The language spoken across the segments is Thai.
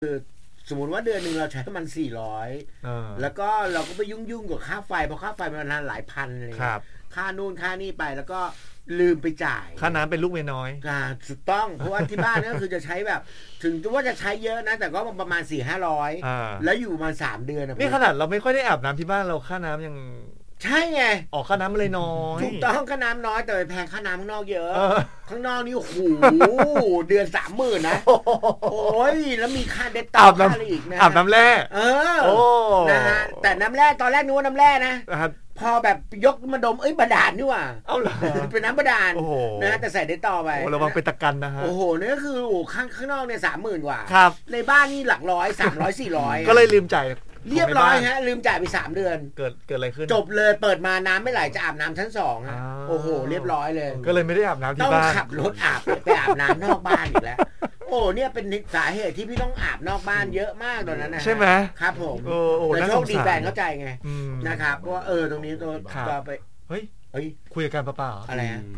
คือสมมติว่าเดือนนึงเราใช้ประมาณ400แล้วก็เราก็ไปยุ่งกับค่าไฟเพราะค่าไฟมันนานหลายพันเลยค่านู่นค่านี่ไปแล้วก็ลืมไปจ่ายค่าน้ำเป็นลูกเมียน้อยถูกต้องเพราะว่าที่บ้านก็คือจะใช้แบบถึงว่าจะใช้เยอะนะแต่ก็ประมาณ 4-500 แล้วอยู่มา3 เดือนนี่ขนาดเราไม่ค่อยได้อาบน้ำที่บ้านเราค่าน้ำยังใช่ไงออกค่าน้ำเลยน้อยถูกต้องค่าน้ำน้อยแต่แพงค่าน้ำข้างนอกเยอะข้างนอกนี่โอ้โหเดือน 30,000 นะโอ้ยแล้วมีค่าเด็ดต่อค่าอะไรอีกนะอาบน้ำแร่นะฮะแต่น้ำแร่ตอนแรกนึกว่าน้ำแร่นะพอแบบยกมาดมบาดาลนี่ว่ะเป็นน้ำบาดาลนะแต่ใส่เด็ดต่อไประวังเป็นตะกันนะฮะโอ้โหนี่ก็คือโอ้ข้างนอกเนี่ย 30,000 กว่าในบ้านนี่หลักร้อย300-400 ก็เลยลืมจ่ายเรียบร้อยฮะลืมจ่ายไป3 เดือนเกิดอะไรขึ้นจบเลยเปิดมาน้ำไม่ไหลจะอาบน้ำชั้น2ฮะโอ้โหเรียบร้อยเลยก็เลยไม่ได้อาบน้ำที่บ้านต้องขับรถอาบไปอาบน้ำนอกบ้านอีกแล้วโอ้เนี่ยเป็นสาเหตุที่พี่ต้องอาบนอกบ้านเยอะมากตอนนั้นนะใช่ไหมครับผมแต่โชคดีแฟนเข้าใจไงนะครับว่าตรงนี้ตัวไปเฮ้ยคุยกันเปล่าๆอะไรฮะ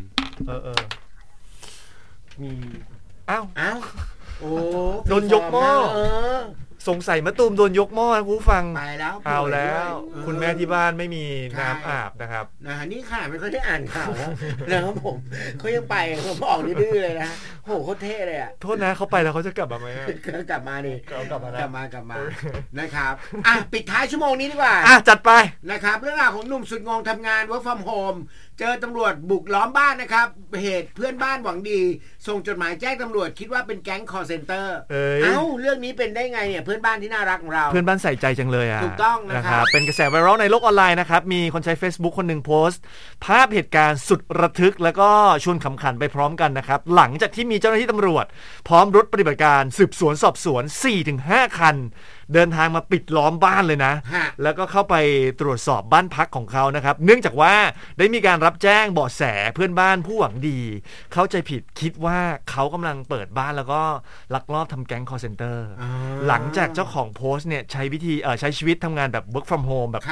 มีอ้าวโอ้โดนยกหม้อสงสัยมะตูมโดนยกหม้อนะคุณฟังไปแล้วเอาแล้วคุณแม่ที่บ้านไม่มีน้ำอาบนะครับนี่ค่ะไม่ค่อยได้อ่านข่าวแล้วนะครับผมเขายังไปเขาออกดื้อเลยนะโหโคตรเท่เลยอ่ะโทษนะเขาไปแล้วเขาจะกลับมาไหมกลับมาดิกลับมานะครับปิดท้ายชั่วโมงนี้ดีกว่าจัดไปนะครับเรื่องราวของหนุ่มสุดงงทำงาน work from home เจอตำรวจบุกล้อมบ้านนะครับเหตุเพื่อนบ้านหวังดีส่งจดหมายแจ้งตำรวจคิดว่าเป็นแก๊ง call center เรื่องนี้เป็นได้ไงเนี่ยเพื่อนบ้านที่น่ารักของเราเพื่อนบ้านใส่ใจจังเลยถูกต้องนะครับเป็นกระแสไวรัลในโลกออนไลน์นะครับมีคนใช้ Facebook คนหนึ่งโพสต์ภาพเหตุการณ์สุดระทึกแล้วก็ชวนขำขันไปพร้อมกันนะครับหลังจากที่มีเจ้าหน้าที่ตำรวจพร้อมรถปฏิบัติการสืบสวนสอบสวน 4-5 คันเดินทางมาปิดล้อมบ้านเลยนะแล้วก็เข้าไปตรวจสอบบ้านพักของเขานะครับเนื่องจากว่าได้มีการรับแจ้งเบาะแสเพื่อนบ้านผู้หวังดีเข้าใจผิดคิดว่าเขากำลังเปิดบ้านแล้วก็ลักลอบทำแก๊ง call center หลังจากเจ้าของโพสต์เนี่ยใช้วิธีใช้ชีวิตทำงานแบบ work from home แบบ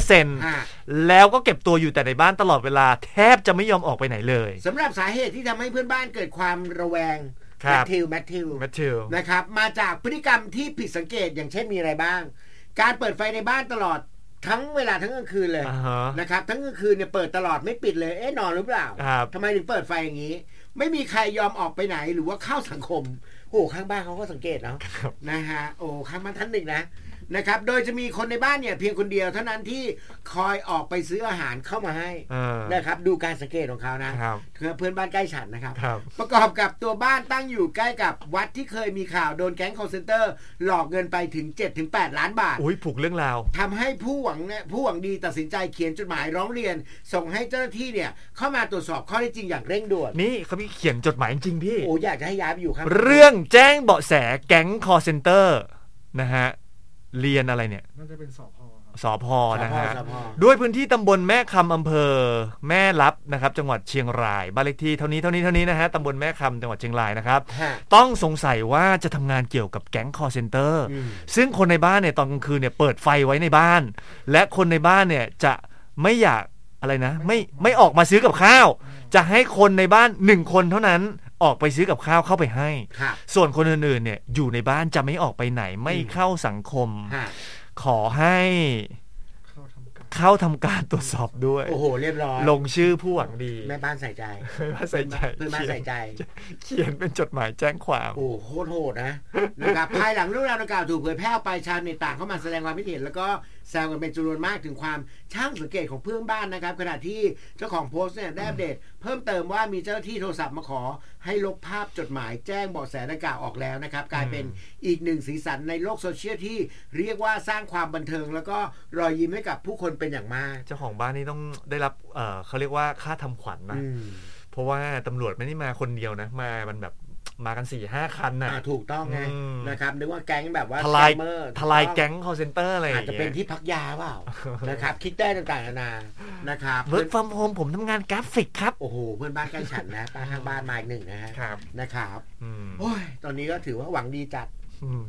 100% แล้วก็เก็บตัวอยู่แต่ในบ้านตลอดเวลาแทบจะไม่ยอมออกไปไหนเลยสำหรับสาเหตุที่ทำให้เพื่อนบ้านเกิดความระแวงแมทธิวนะครับมาจากพฤติกรรมที่ผิดสังเกตอย่างเช่นมีอะไรบ้างการเปิดไฟในบ้านตลอดทั้งเวลาทั้งกลางคืนเลยนะครับทั้งกลางคืนเนี่ยเปิดตลอดไม่ปิดเลยนอนหรือเปล่าทำไมถึงเปิดไฟอย่างนี้ไม่มีใครยอมออกไปไหนหรือว่าเข้าสังคมโอ้ข้างบ้านเขาก็สังเกตเนาะนะฮะโอ้ข้างบ้านท่านหนึ่งนะครับโดยจะมีคนในบ้านเนี่ยเพียงคนเดียวเท่านั้นที่คอยออกไปซื้ออาหารเข้ามาให้นะครับดูการสังเกตของเขานะเพื่อนบ้านใกล้ฉันนะครับประกอบกับตัวบ้านตั้งอยู่ใกล้กับวัดที่เคยมีข่าวโดนแก๊ง call center หลอกเงินไปถึง 7-8 ล้านบาทผูกเรื่องราวทำให้ผู้หวังดีตัดสินใจเขียนจดหมายร้องเรียนส่งให้เจ้าหน้าที่เนี่ยเข้ามาตรวจสอบข้อเท็จจริงอย่างเร่งด่วนนี่เขาเขียนจดหมายจริงพี่โอ้อยากจะให้ย้ายไปอยู่ครับเรื่องแจ้งเบาะแสแก๊ง call center นะฮะเรียนอะไรเนี่ยน่าจะเป็นสพ.นะฮะด้วยพื้นที่ตำบลแม่คำอำเภอแม่ลับนะครับจังหวัดเชียงรายบ้านเลขที่เท่านี้นะฮะตำบลแม่คำจังหวัดเชียงรายนะครับต้องสงสัยว่าจะทำงานเกี่ยวกับแก๊ง call center ซึ่งคนในบ้านเนี่ยตอนกลางคืนเนี่ยเปิดไฟไว้ในบ้านและคนในบ้านเนี่ยจะไม่อยากอะไรนะไม่ออกมาซื้อกับข้าวจะให้คนในบ้าน1คนเท่านั้นออกไปซื้อกับข้าวเข้าไปให้ส่วนคนอื่นๆเนี่ยอยู่ในบ้านจะไม่ออกไปไหนไม่เข้าสังคมขอให้เข้าทำการตรวจสอบด้วยโอ้โหเรียบร้อยลงชื่อผู้หวังดีแม่บ้านใส่ใจเพื่อนบ้านใส่ใจเขียนเป็นจดหมายแจ้งความโอ้โคตรโหดนะครับภายหลังเรื่องราวดังกล่าวถูกเผยแพร่ออกไปชาวเน็ตต่างเข้ามาแสดงความคิดเห็นแล้วก็แซวกันเป็นจำนวนมากถึงความช่างสังเกตของเพื่อนบ้านนะครับขณะที่เจ้าของโพสต์เนี่ยได้อัปเดตเพิ่มเติมว่ามีเจ้าหน้าที่โทรศัพท์มาขอให้ลบภาพจดหมายแจ้งเบาะแสดังกล่าวออกแล้วนะครับกลายเป็นอีกหนึ่งสีสันในโลกโซเชียลที่เรียกว่าสร้างความบันเทิงแล้วก็รอยยิ้มให้กับผู้คนเป็นอย่างมากเจ้าของบ้านนี่ต้องได้รับเขาเรียกว่าค่าทำขวัญนะเพราะว่าตำรวจไม่ได้มาคนเดียวนะมันแบบมากัน 4-5 คันน่ะถูกต้องไงนะครับนึกว่าแก๊งแบบว่าทลายแก๊ง call center อะไรอาจจะเป็นที่พักยาเปล่านะครับคิดได้ต่างๆนานานะครับ work from home ผมทำงานกราฟิกครับโอ้โหเพื่อนบ้านใกล้ฉันนะข้างบ้านมาอีกหนึ่งนะฮะนะครับโอ้ยตอนนี้ก็ถือว่าหวังดีจัด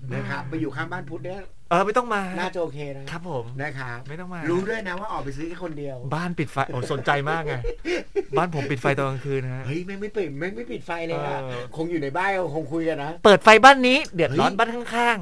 นะครับไปอยู่ข้างบ้านพุทธเนี่ยไม่ต้องมาน่าจะโอเคนะครับผมนะครับไม่ต้องมารู้ด้วยนะว่าออกไปซื้อแค่คนเดียวบ้านปิดไฟสนใจมากไงบ้านผมปิดไฟตอนกลางคืนนะฮะเฮ้ยไม่ปิดไฟเลยนะคงอยู่ในบ้านคงคุยกันนะเปิดไฟบ้านนี้เดือดร้อนบ้านข้าง